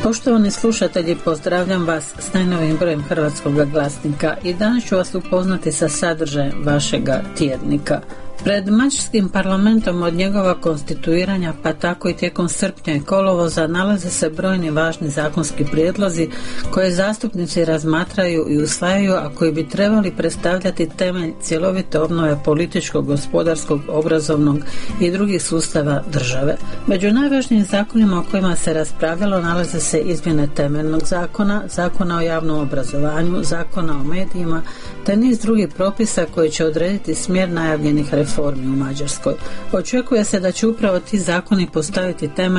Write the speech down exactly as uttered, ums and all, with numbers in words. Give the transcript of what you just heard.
Poštovani slušatelji, pozdravljam vas s najnovijim brojem Hrvatskog glasnika i danas ću vas upoznati sa sadržajem vašega tjednika. Pred mađarskim parlamentom od njegova konstituiranja, pa tako i tijekom srpnja i kolovoza, nalaze se brojni važni zakonski prijedlozi koje zastupnici razmatraju i usvajaju, a koji bi trebali predstavljati temelj cjelovite obnove političkog, gospodarskog, obrazovnog i drugih sustava države. Među najvažnijim zakonima o kojima se raspravljalo nalaze se izmjene temeljnog zakona, zakona o javnom obrazovanju, zakona o medijima, te niz drugih propisa koji će odrediti smjer najavljenih reformi u Mađarskoj. Očekuje se da će upravo ti zakoni postaviti temelj